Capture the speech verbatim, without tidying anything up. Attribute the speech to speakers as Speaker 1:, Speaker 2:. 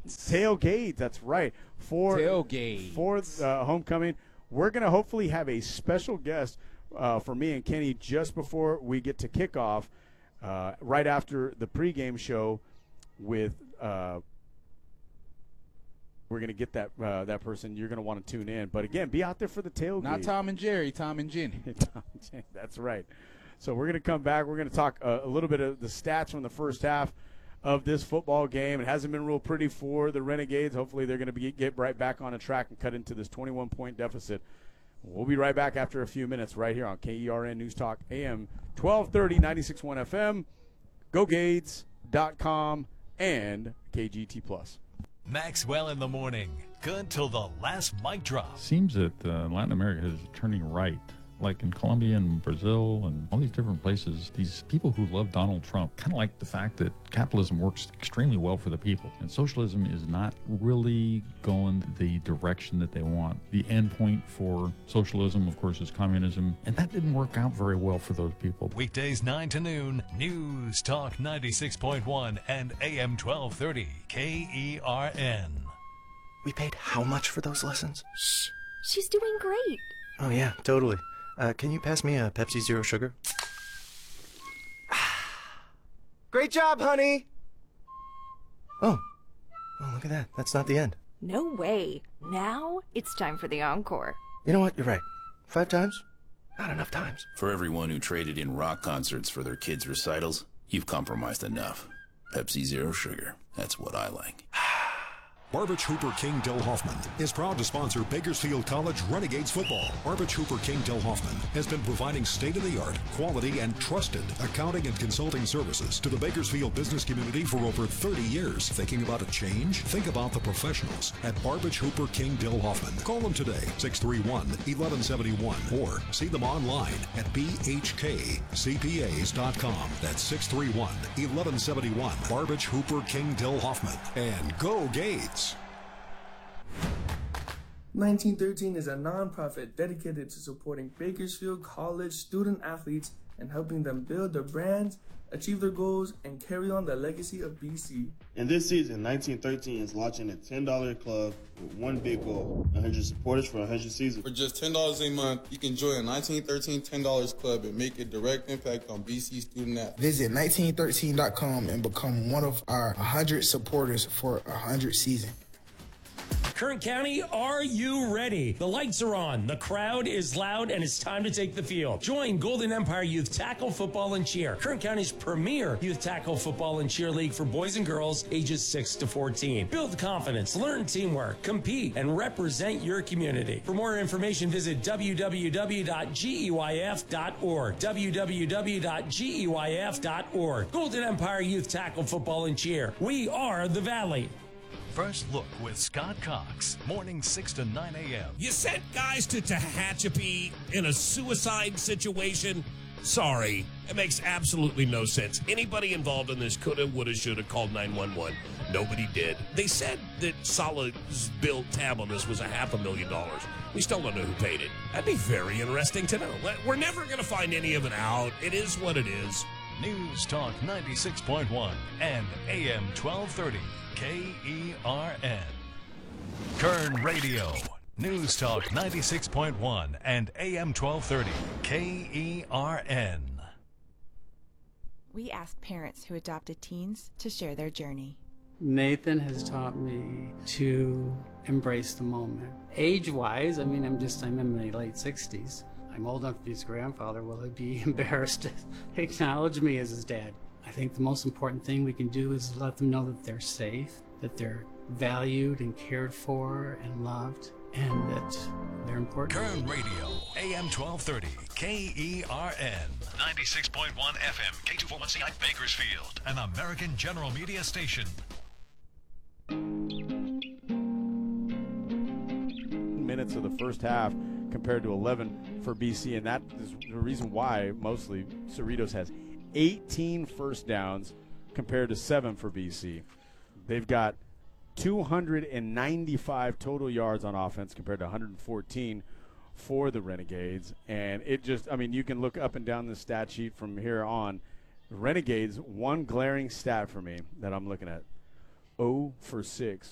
Speaker 1: Tailgates, that's right. For,
Speaker 2: Tailgate.
Speaker 1: For uh, homecoming, we're going to hopefully have a special guest uh, for me and Kenny just before we get to kickoff, uh, right after the pregame show with uh, we're going to get that uh, that person. You're going to want to tune in. But, again, be out there for the tailgate.
Speaker 2: Not Tom and Jerry, Tom and Jenny.
Speaker 1: Tom and Jenny, that's right. So we're going to come back. We're going to talk uh, a little bit of the stats from the first half of this football game. It hasn't been real pretty for the Renegades. Hopefully they're going to be, get right back on a track and cut into this twenty-one point deficit. We'll be right back after a few minutes right here on K E R N News Talk A M twelve thirty, ninety-six point one F M, go gades dot com, and K G T Plus.
Speaker 3: Maxwell in the morning. Good till the last mic drop.
Speaker 4: Seems that uh, Latin America is turning right. Like in Colombia and Brazil and all these different places, these people who love Donald Trump kind of like the fact that capitalism works extremely well for the people. And socialism is not really going the direction that they want. The end point for socialism, of course, is communism. And that didn't work out very well for those people.
Speaker 3: Weekdays nine to noon, News Talk ninety-six point one and A M twelve thirty, K E R N.
Speaker 5: We paid how much for those lessons?
Speaker 6: Shh, she's doing great.
Speaker 5: Oh, yeah, totally. Uh, can you pass me a Pepsi Zero Sugar? Great job, honey! Oh. Oh, look at that. That's not the end.
Speaker 6: No way. Now it's time for the encore.
Speaker 5: You know what? You're right. Five times? Not enough times.
Speaker 7: For everyone who traded in rock concerts for their kids' recitals, you've compromised enough. Pepsi Zero Sugar. That's what I like.
Speaker 8: Barbich Hooper King Del Hoffman is proud to sponsor Bakersfield College Renegades football. Barbich Hooper King Del Hoffman has been providing state-of-the-art, quality, and trusted accounting and consulting services to the Bakersfield business community for over thirty years. Thinking about a change? Think about the professionals at Barbich Hooper King Del Hoffman. Call them today, six three one, one one seven one, or see them online at b h k c p a s dot com. That's six three one, one one seven one. Barbich Hooper King Del Hoffman. And go Gades!
Speaker 9: nineteen thirteen is a nonprofit dedicated to supporting Bakersfield College student athletes and helping them build their brands, achieve their goals, and carry on the legacy of B C.
Speaker 10: And this season, nineteen thirteen is launching a ten dollar club with one big goal, one hundred supporters for one hundred seasons.
Speaker 11: For just ten dollars a month, you can join a nineteen thirteen ten dollar club and make a direct impact on B C student athletes.
Speaker 12: Visit nineteen thirteen dot com and become one of our one hundred supporters for one hundred seasons.
Speaker 13: Kern County, are you ready? The lights are on, the crowd is loud, and it's time to take the field. Join Golden Empire Youth Tackle Football and Cheer, Kern County's premier youth tackle football and cheer league for boys and girls ages six to fourteen. Build confidence, learn teamwork, compete, and represent your community. For more information, visit w w w dot geyf dot org, w w w dot geyf dot org. Golden Empire Youth Tackle Football and Cheer. We are the Valley.
Speaker 3: First Look with Scott Cox, morning six to nine a m
Speaker 14: You sent guys to Tehachapi in a suicide situation? Sorry, it makes absolutely no sense. Anybody involved in this coulda, woulda, shoulda called nine one one. Nobody did. They said that Salah's bill tab on this was a half a million dollars. We still don't know who paid it. That'd be very interesting to know. We're never going to find any of it out. It is what it is.
Speaker 3: News Talk ninety-six point one and A M twelve thirty. K E R N. Kern Radio. News Talk ninety-six point one and A M twelve thirty. K E R N.
Speaker 15: We ask parents who adopted teens to share their journey.
Speaker 16: Nathan has taught me to embrace the moment. Age-wise, I mean, I'm just, I'm in my late sixties. I'm old enough to be his grandfather. Will he be embarrassed to acknowledge me as his dad? I think the most important thing we can do is let them know that they're safe, that they're valued and cared for and loved, and that they're important.
Speaker 3: Kern Radio, A M twelve thirty, K E R N, ninety-six point one F M, K two forty-one C I Bakersfield, an American General Media station.
Speaker 1: Minutes of the first half compared to eleven for B C, and that is the reason why mostly Cerritos has eighteen first downs compared to seven for B C. They've got two hundred ninety-five total yards on offense compared to one hundred fourteen for the Renegades. And it just, I mean, you can look up and down the stat sheet from here on. Renegades, one glaring stat for me that I'm looking at, zero for six